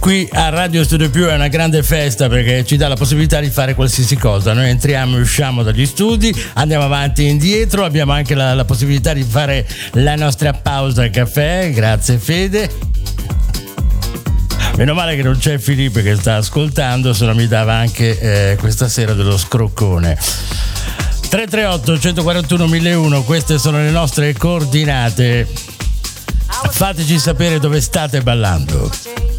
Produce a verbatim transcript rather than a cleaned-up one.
Qui a Radio Studio Più è una grande festa perché ci dà la possibilità di fare qualsiasi cosa. Noi entriamo e usciamo dagli studi, andiamo avanti e indietro, abbiamo anche la, la possibilità di fare la nostra pausa caffè. Grazie Fede. Meno male che non c'è Filippo che sta ascoltando, se no mi dava anche eh, questa sera dello scroccone. tre tre otto, uno quattro uno, uno zero uno, queste sono le nostre coordinate. Fateci sapere dove state ballando.